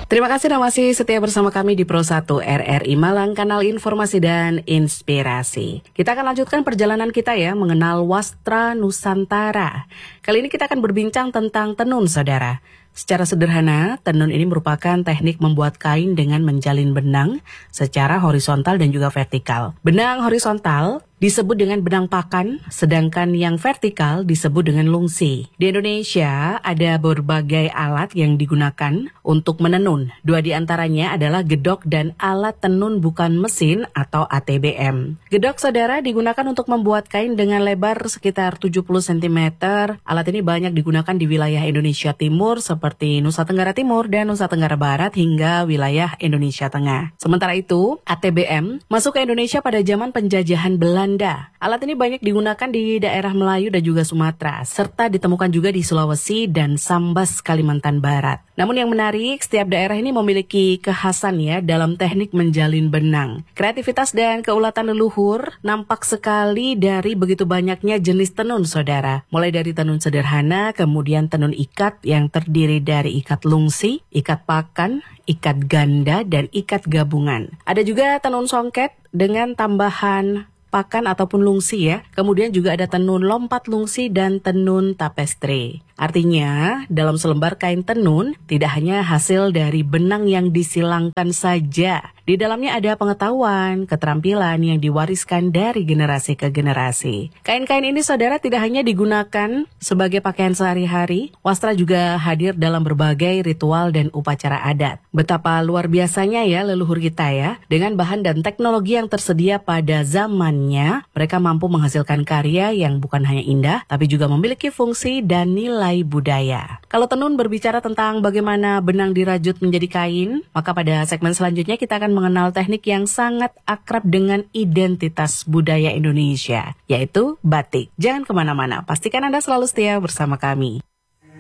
Terima kasih dan masih setia bersama kami di Pro 1 RRI Malang, kanal informasi dan inspirasi. Kita akan lanjutkan perjalanan kita ya, mengenal Wastra Nusantara. Kali ini kita akan berbincang tentang tenun, saudara. Secara sederhana, tenun ini merupakan teknik membuat kain dengan menjalin benang secara horizontal dan juga vertikal. Benang horizontal disebut dengan benang pakan, sedangkan yang vertikal disebut dengan lungsi. Di Indonesia ada berbagai alat yang digunakan untuk menenun. Dua di antaranya adalah gedok dan alat tenun bukan mesin atau ATBM. Gedok, saudara, digunakan untuk membuat kain dengan lebar sekitar 70 cm. Alat ini banyak digunakan di wilayah Indonesia Timur seperti Nusa Tenggara Timur dan Nusa Tenggara Barat hingga wilayah Indonesia Tengah. Sementara itu, ATBM masuk ke Indonesia pada zaman penjajahan Belanda. Alat ini banyak digunakan di daerah Melayu dan juga Sumatera, serta ditemukan juga di Sulawesi dan Sambas, Kalimantan Barat. Namun yang menarik, setiap daerah ini memiliki kekhasan ya dalam teknik menjalin benang. Kreativitas dan keulatan leluhur nampak sekali dari begitu banyaknya jenis tenun, saudara. Mulai dari tenun sederhana, kemudian tenun ikat yang terdiri dari ikat lungsi, ikat pakan, ikat ganda, dan ikat gabungan. Ada juga tenun songket dengan tambahan pakan ataupun lungsi ya. Kemudian juga ada tenun lompat lungsi dan tenun tapestri. Artinya, dalam selembar kain tenun tidak hanya hasil dari benang yang disilangkan saja. Di dalamnya ada pengetahuan, keterampilan yang diwariskan dari generasi ke generasi. Kain-kain ini, saudara, tidak hanya digunakan sebagai pakaian sehari-hari, wastra juga hadir dalam berbagai ritual dan upacara adat. Betapa luar biasanya ya leluhur kita ya. Dengan bahan dan teknologi yang tersedia pada zamannya, mereka mampu menghasilkan karya yang bukan hanya indah, tapi juga memiliki fungsi dan nilai budaya. Kalau tenun berbicara tentang bagaimana benang dirajut menjadi kain, maka pada segmen selanjutnya kita akan mengenal teknik yang sangat akrab dengan identitas budaya Indonesia, yaitu batik. Jangan kemana-mana, pastikan Anda selalu setia bersama kami.